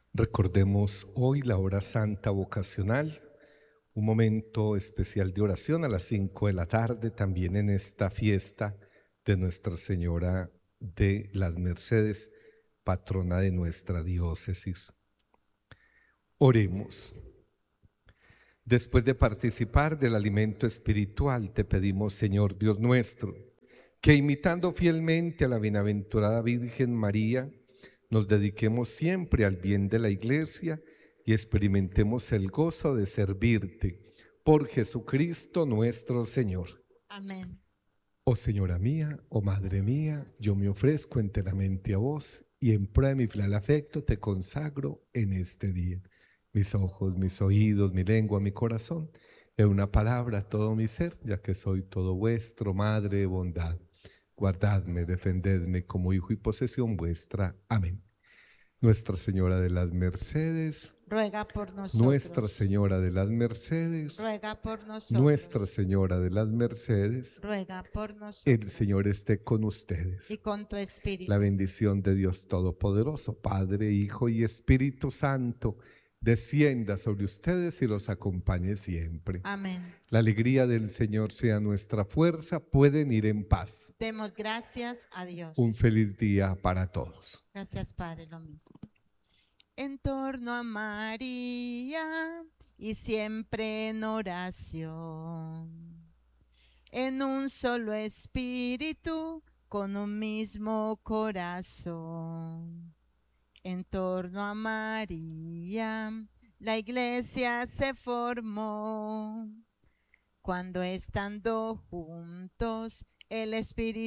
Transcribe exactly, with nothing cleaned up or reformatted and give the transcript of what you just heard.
Recordemos hoy la hora santa vocacional, un momento especial de oración a las cinco de la tarde, también en esta fiesta de Nuestra Señora de las Mercedes, patrona de nuestra diócesis. Oremos. Después de participar del alimento espiritual, te pedimos, Señor Dios nuestro, que imitando fielmente a la bienaventurada Virgen María, nos dediquemos siempre al bien de la Iglesia y experimentemos el gozo de servirte por Jesucristo nuestro Señor. Amén. Oh Señora mía, oh Madre mía, yo me ofrezco enteramente a vos y en prueba de mi fiel afecto te consagro en este día. Mis ojos, mis oídos, mi lengua, mi corazón, en una palabra todo mi ser, ya que soy todo vuestro, Madre de bondad. Guardadme, defendedme como hijo y posesión vuestra. Amén. Nuestra Señora de las Mercedes, Ruega por nosotros. Nuestra Señora de las Mercedes, Ruega por nosotros. Nuestra Señora de las Mercedes, Ruega por nosotros. el Señor esté con ustedes. Y con tu espíritu. La bendición de Dios Todopoderoso, Padre, Hijo y Espíritu Santo, descienda sobre ustedes y los acompañe siempre. Amén. La alegría del Señor sea nuestra fuerza. Pueden ir en paz. Demos gracias a Dios. Un feliz día para todos. Gracias, Padre, lo mismo. En torno a María y siempre en oración, en un solo espíritu, con un mismo corazón. En torno a María, la iglesia se formó, cuando estando juntos el Espíritu